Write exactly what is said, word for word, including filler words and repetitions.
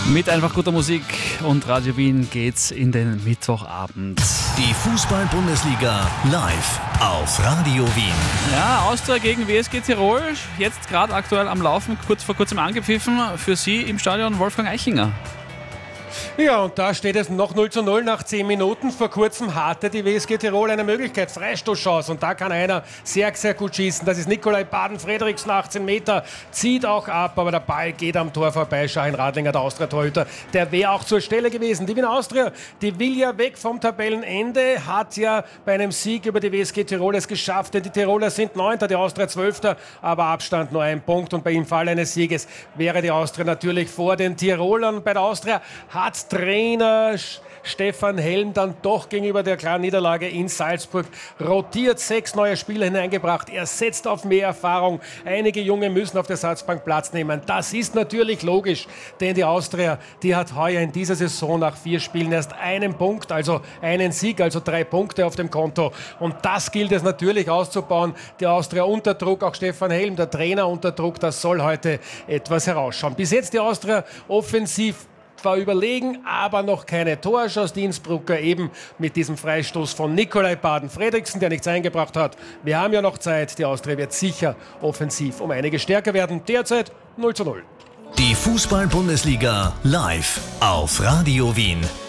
Mit einfach guter Musik und Radio Wien geht's in den Mittwochabend. Die Fußball-Bundesliga live auf Radio Wien. Ja, Austria gegen W S G Tirol, jetzt gerade aktuell am Laufen, kurz vor kurzem angepfiffen. Für Sie im Stadion Wolfgang Eichinger. Ja, und da steht es noch null zu null nach zehn Minuten. Vor kurzem hatte die W S G Tirol eine Möglichkeit, Freistoßchance. Und da kann einer sehr, sehr gut schießen. Das ist Nikolai Baden-Fredriksen, achtzehn Meter, zieht auch ab, aber der Ball geht am Tor vorbei. Shahin Radlinger, der Austria-Torhüter, der wäre auch zur Stelle gewesen. Die Wiener Austria, die will ja weg vom Tabellenende, hat ja bei einem Sieg über die W S G Tirol es geschafft, denn die Tiroler sind Neunter, die Austria Zwölfter, aber Abstand nur ein Punkt. Und bei im Fall eines Sieges wäre die Austria natürlich vor den Tirolern. Bei der Austria hat Trainer Stefan Helm dann doch gegenüber der klaren Niederlage in Salzburg rotiert, sechs neue Spieler hineingebracht. Er setzt auf mehr Erfahrung. Einige Junge müssen auf der Ersatzbank Platz nehmen. Das ist natürlich logisch, denn die Austria, die hat heuer in dieser Saison nach vier Spielen erst einen Punkt, also einen Sieg, also drei Punkte auf dem Konto. Und das gilt es natürlich auszubauen. Die Austria unter Druck, auch Stefan Helm, der Trainer unter Druck, das soll heute etwas herausschauen. Bis jetzt die Austria offensiv war überlegen, aber noch keine Torchance. Die Innsbrucker eben mit diesem Freistoß von Nikolai Baden-Fredriksen, der nichts eingebracht hat. Wir haben ja noch Zeit. Die Austria wird sicher offensiv um einige stärker werden. Derzeit null zu null. Die Fußball-Bundesliga live auf Radio Wien.